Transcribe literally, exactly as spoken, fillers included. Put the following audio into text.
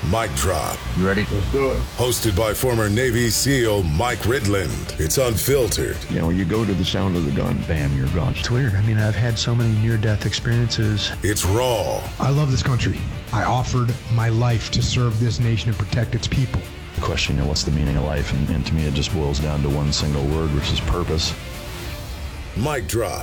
Mic Drop. You ready? Let's do it. Hosted by former Navy SEAL Mike Ridland. It's unfiltered. You know, you go to the sound of the gun, bam, you're gone. It's weird. I mean, I've had so many near-death experiences. It's raw. I love this country. I offered my life to serve this nation and protect its people. Question, you know, what's the meaning of life? And, and to me, it just boils down to one single word, which is purpose. Mic Drop.